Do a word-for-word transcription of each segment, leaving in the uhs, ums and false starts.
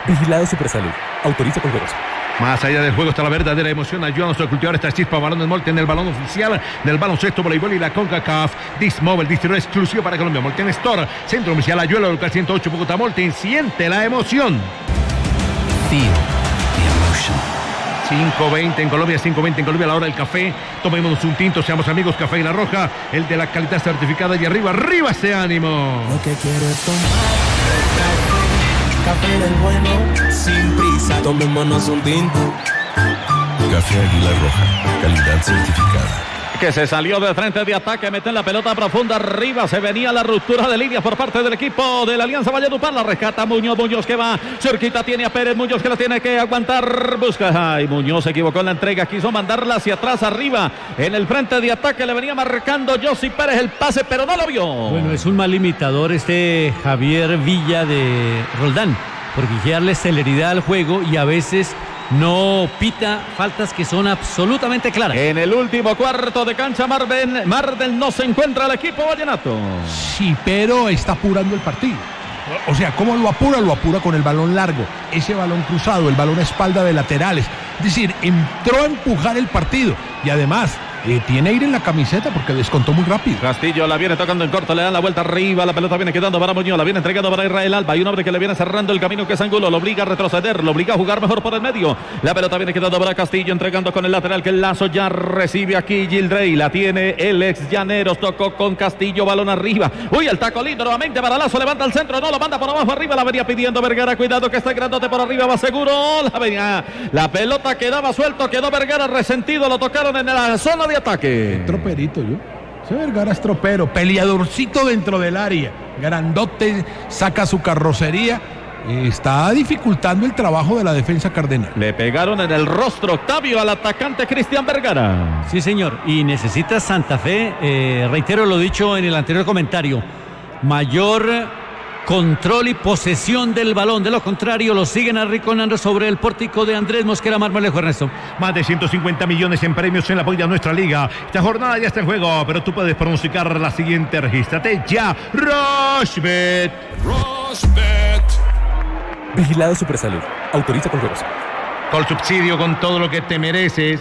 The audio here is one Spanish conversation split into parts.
Vigilado Supersalud. Autoriza con juegos. Más allá del juego está la verdadera emoción. Ayúdanos a cultivar esta chispa. Balón de Molten, el balón oficial del baloncesto, voleibol y la CONCACAF. Dismóvil, distribuidor exclusivo para Colombia. Molten Store, centro comercial Ayuela, local ciento ocho, Bogotá. Molten, siente la emoción. Feel the emotion. cinco veinte en Colombia, cinco veinte en Colombia, a la hora del café. Tomémonos un tinto, seamos amigos. Café La Roja, el de la calidad certificada. Y arriba, arriba ese ánimo. Lo que quieres tomar. Café del bueno, sin prisa, tomémonos un tinto. Café Águila Roja, calidad certificada. Que se salió de frente de ataque, mete en la pelota profunda arriba, se venía la ruptura de líneas por parte del equipo de la Alianza Valledupar, la rescata Muñoz, Muñoz que va, cerquita tiene a Pérez, Muñoz que la tiene que aguantar, busca, ay, Muñoz se equivocó en la entrega, quiso mandarla hacia atrás, arriba, en el frente de ataque le venía marcando Josy Pérez el pase, pero no lo vio. Bueno, es un mal imitador este Javier Villa de Roldán, porque quiere darle celeridad al juego y a veces no pita faltas que son absolutamente claras. En el último cuarto de cancha, Marvel, Marvel no se encuentra el equipo vallenato. Sí, pero está apurando el partido. O sea, ¿cómo lo apura? Lo apura con el balón largo, ese balón cruzado, el balón a espalda de laterales. Es decir, entró a empujar el partido y además eh, tiene aire en la camiseta porque descontó muy rápido. Castillo la viene tocando en corto, le dan la vuelta arriba, la pelota viene quedando para Muñoz, la viene entregando para Israel Alba. Hay un hombre que le viene cerrando el camino que es Angulo, lo obliga a retroceder, lo obliga a jugar mejor por el medio. La pelota viene quedando para Castillo, entregando con el lateral que el Lazo ya recibe aquí Gildrey, la tiene el ex Llaneros, tocó con Castillo, balón arriba. Uy, el taco lindo nuevamente para Lazo, levanta el centro, no, lo manda por abajo arriba, la venía pidiendo Vergara, cuidado que está grandote por arriba, va seguro, la venía, la pelota quedaba suelto, quedó Vergara resentido, lo tocaron en la zona de ataque. Troperito yo. Ese Vergara es tropero, peleadorcito dentro del área, grandote, saca su carrocería, está dificultando el trabajo de la defensa cardenal. Le pegaron en el rostro Octavio al atacante Cristian Vergara. Sí, señor, y necesita Santa Fe, eh, reitero lo dicho en el anterior comentario, mayor control y posesión del balón, de lo contrario lo siguen arrinconando sobre el pórtico de Andrés Mosquera Marmolejo. Ernesto, más de ciento cincuenta millones en premios en la apoyo a nuestra liga. Esta jornada ya está en juego, pero tú puedes pronosticar la siguiente. Regístrate ya. Rushbet. Rushbet. Vigilado Supersalud. Autoriza con juegos. Con subsidio, con todo lo que te mereces.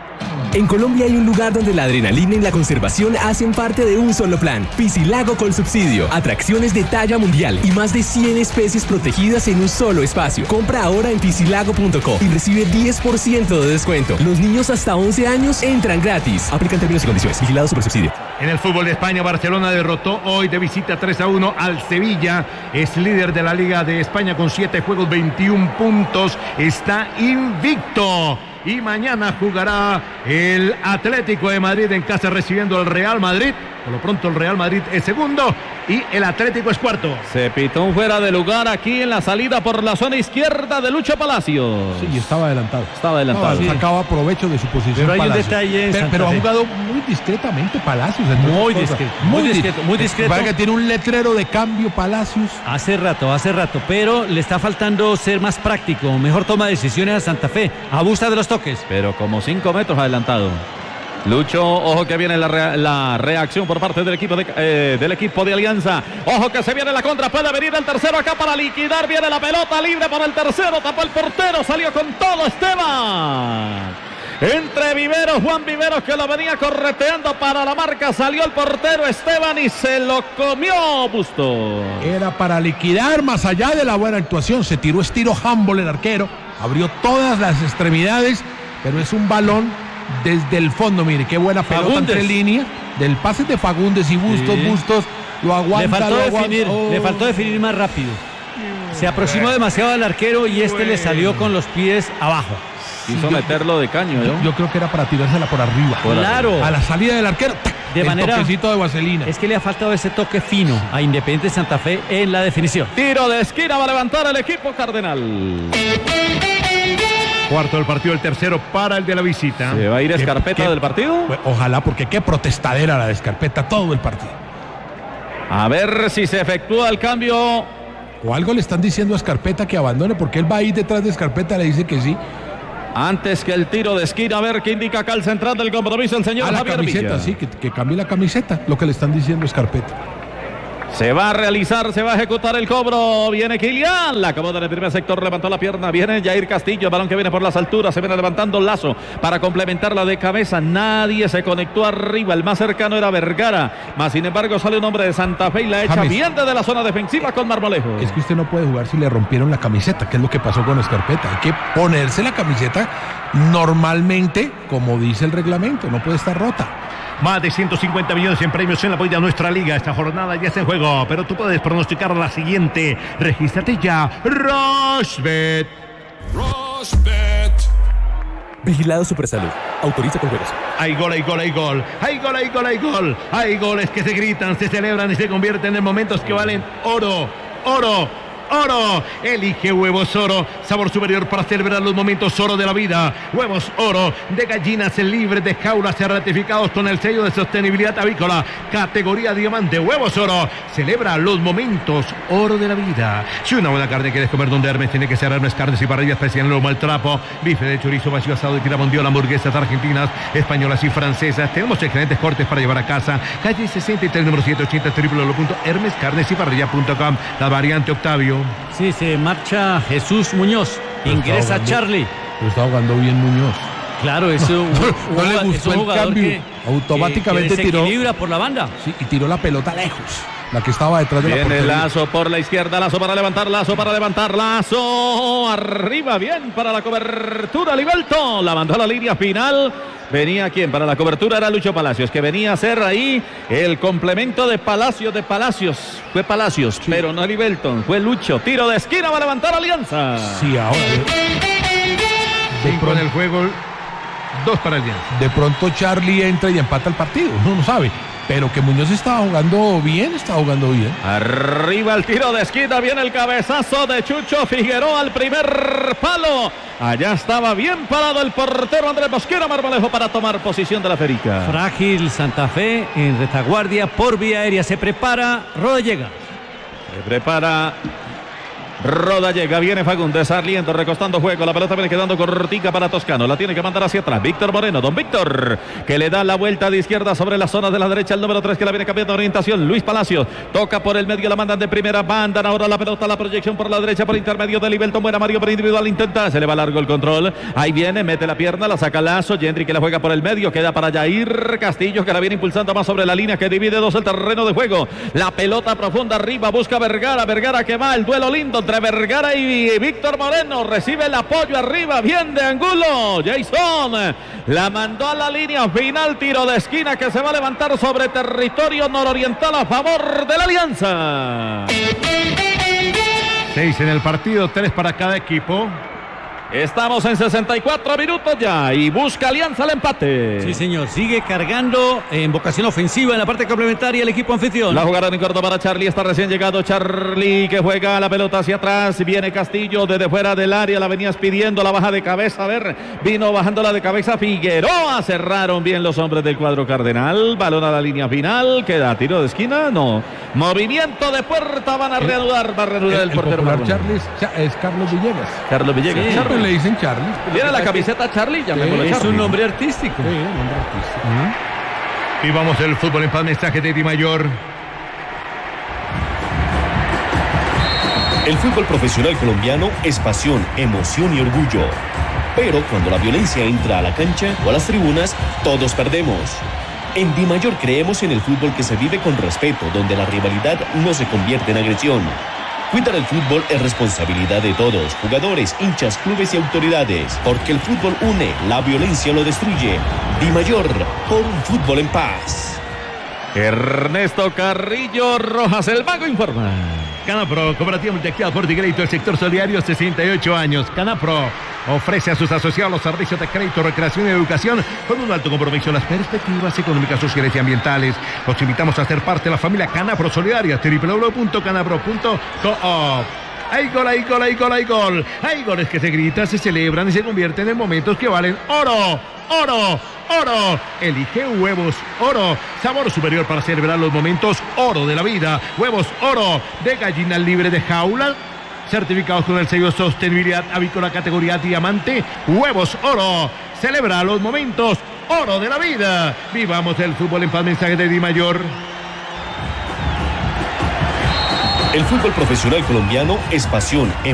En Colombia hay un lugar donde la adrenalina y la conservación hacen parte de un solo plan. Piscilago con subsidio. Atracciones de talla mundial y más de cien especies protegidas en un solo espacio. Compra ahora en piscilago punto co y recibe diez por ciento de descuento. Los niños hasta once años entran gratis. Aplican términos y condiciones. Vigilado Supersubsidio. En el fútbol de España, Barcelona derrotó hoy de visita tres a uno al Sevilla. Es líder de la Liga de España con siete juegos, veintiún puntos. Está invicto. Y mañana jugará el Atlético de Madrid en casa recibiendo al Real Madrid. Por lo pronto el Real Madrid es segundo y el Atlético es cuarto. Se pitó un fuera de lugar aquí en la salida por la zona izquierda de Lucho Palacios. Sí, estaba adelantado. Estaba adelantado. No, sí. Sacaba provecho de su posición. Pero hay Palacios. un detalle. Pero, pero ha jugado muy discretamente Palacios. Muy discreto. Muy discreto. Muy discreto. Para que tiene un letrero de cambio Palacios. Hace rato, hace rato. Pero le está faltando ser más práctico. Mejor toma decisiones a Santa Fe. Abusa de los toques. Pero como cinco metros adelantado. Lucho, ojo que viene la, rea la reacción por parte del equipo de, eh, del equipo de Alianza. Ojo que se viene la contra, puede venir el tercero acá para liquidar. Viene la pelota libre para el tercero, tapó el portero, salió con todo Esteban. Entre Viveros, Juan Viveros que lo venía correteando para la marca, salió el portero Esteban y se lo comió Busto. Era para liquidar más allá de la buena actuación, se tiró estilo handball el arquero, abrió todas las extremidades, pero es un balón desde el fondo, mire, qué buena pelota Fagundes. entre líneas, del pase de Fagundes y Bustos, sí. Bustos lo aguanta, le faltó lo definir, aguanta. Oh. le faltó definir más rápido. Se aproximó demasiado al arquero y este bueno. le salió con los pies abajo. Quiso sí, meterlo de caño, ¿no? Yo, yo creo que era para tirársela por arriba. Claro. A la salida del arquero, ¡tac! De el manera, toquecito de vaselina. Es que le ha faltado ese toque fino a Independiente Santa Fe en la definición. Tiro de esquina va a levantar el equipo cardenal. Cuarto del partido, el tercero para el de la visita. ¿Se va a ir Escarpeta ¿Qué, del partido? Ojalá, porque qué protestadera la de Escarpeta todo el partido. A ver si se efectúa el cambio. O algo le están diciendo a Escarpeta que abandone, porque él va ahí detrás de Escarpeta, le dice que sí. Antes que el tiro de esquina, a ver qué indica acá el central del compromiso, el señor a la Javier camiseta, Villa. sí, que, que cambie la camiseta, lo que le están diciendo a Escarpeta. Se va a realizar, se va a ejecutar el cobro. Viene Kylian, la acomoda en el primer sector, levantó la pierna. Viene Jair Castillo, balón que viene por las alturas. Se viene levantando Lazo para complementarla de cabeza. Nadie se conectó arriba. El más cercano era Vergara. Más sin embargo, sale un hombre de Santa Fe y la echa James, bien desde la zona defensiva con Marmolejo. Es que usted no puede jugar si le rompieron la camiseta, que es lo que pasó con Escarpeta. Hay que ponerse la camiseta normalmente, como dice el reglamento. No puede estar rota. Más de ciento cincuenta millones en premios en la apoyo de nuestra liga. Esta jornada ya está en juego, pero tú puedes pronosticar la siguiente. Regístrate ya. Rochbet. Rochbet. Vigilado Supersalud. Autoriza con juegos. Hay gol, hay gol, hay gol. Hay gol, hay gol, hay gol. Hay goles que se gritan, se celebran y se convierten en momentos que valen oro. Oro. Oro, elige Huevos Oro, sabor superior para celebrar los momentos oro de la vida. Huevos Oro, de gallinas libres de jaulas certificados con el sello de sostenibilidad avícola, categoría diamante. Huevos Oro, celebra los momentos oro de la vida. Si una buena carne quieres comer donde Hermes, tiene que ser Hermes Carnes y Parrilla Especial en Lomo al Trapo, bife de chorizo vacío asado de tirabondiola, hamburguesas argentinas, españolas y francesas. Tenemos excelentes cortes para llevar a casa. Calle sesenta y tres, número setecientos ochenta, w w w punto hermes carnes y parrilla punto com. La variante Octavio. Sí, se marcha Jesús Muñoz, ingresa Charlie. Lo está jugando bien Muñoz. Claro, eso no, no, no le gustó el cambio. Que, automáticamente que, que tiró por la banda. Sí, y tiró la pelota lejos. La que estaba detrás de la portería. Viene Lazo por la izquierda, Lazo para levantar, Lazo para levantar, Lazo arriba, bien para la cobertura, Libelto, la mandó a la línea final. Venía quien para la cobertura era Lucho Palacios, que venía a ser ahí el complemento de Palacios, de Palacios. Fue Palacios, sí, pero no Libelton, fue Lucho. Tiro de esquina, va a levantar Alianza. Sí, ahora. Cinco en el juego, dos para Alianza. De pronto Charlie entra y empata el partido, uno no sabe. Pero que Muñoz estaba jugando bien, estaba jugando bien. Arriba el tiro de esquina, viene el cabezazo de Chucho Figueroa al primer palo. Allá estaba bien parado el portero Andrés Mosquera Marmolejo para tomar posición de la Ferica. Frágil Santa Fe en retaguardia por vía aérea. Se prepara, Roda llega. Se prepara. Roda llega, viene Fagundes saliendo, recostando juego, la pelota viene quedando cortica para Toscano, la tiene que mandar hacia atrás, Víctor Moreno, don Víctor, que le da la vuelta de izquierda sobre la zona de la derecha, el número tres que la viene cambiando de orientación, Luis Palacios, toca por el medio, la mandan de primera, mandan ahora la pelota, la proyección por la derecha, por intermedio de Libelton, buena Mario por individual, intenta, se le va largo el control, ahí viene, mete la pierna, la saca Lazo, Gendry que la juega por el medio, queda para Jair Castillo, que la viene impulsando más sobre la línea, que divide dos el terreno de juego, la pelota profunda arriba, busca Vergara, Vergara que va, el duelo lindo entre Vergara y Víctor Moreno, recibe el apoyo arriba, bien de Angulo, Jason la mandó a la línea final, tiro de esquina que se va a levantar sobre territorio nororiental a favor de la Alianza. Seis en el partido, tres para cada equipo. Estamos en sesenta y cuatro minutos ya y busca Alianza el empate. Sí, señor. Sigue cargando en vocación ofensiva en la parte complementaria el equipo anfitrión. La jugada en corto para Charlie. Está recién llegado Charlie que juega la pelota hacia atrás. Viene Castillo desde fuera del área. La venías pidiendo, la baja de cabeza. A ver, vino bajándola de cabeza Figueroa. Cerraron bien los hombres del cuadro cardenal. Balón a la línea final. Queda tiro de esquina. No. Movimiento de puerta. Van a reanudar. Va a reanudar el, el, el portero. Charlie es, es Carlos Villegas. Carlos Villegas. Sí, Charlie le dicen Charlie. Tiene la camiseta Charlie, ya me sí, es un nombre artístico. Sí, un nombre artístico. Uh-huh. Y vamos el fútbol en paz, mensaje de Di Mayor. El fútbol profesional colombiano es pasión, emoción y orgullo. Pero cuando la violencia entra a la cancha o a las tribunas, todos perdemos. En Di Mayor creemos en el fútbol que se vive con respeto, donde la rivalidad no se convierte en agresión. Cuidar el fútbol es responsabilidad de todos, jugadores, hinchas, clubes y autoridades, porque el fútbol une, la violencia lo destruye. Di Mayor, por un fútbol en paz. Ernesto Carrillo Rojas, el mago, informa. Canapro, Cooperativa Multiactividad Porticrédito, el sector solidario, sesenta y ocho años. Canapro ofrece a sus asociados los servicios de crédito, recreación y educación con un alto compromiso en las perspectivas económicas, sociales y ambientales. Los invitamos a ser parte de la familia Canapro Solidaria, w w w punto canapro punto co. Hay gol, hay gol, hay gol, hay gol. Hay goles que se gritan, se celebran y se convierten en momentos que valen oro, oro, oro. Elige Huevos Oro, sabor superior para celebrar los momentos oro de la vida. Huevos Oro, de gallina libre de jaula, certificados con el sello sostenibilidad avícola categoría diamante. Huevos Oro, celebra los momentos oro de la vida. Vivamos el fútbol en paz, mensaje de Di Mayor. El fútbol profesional colombiano es pasión,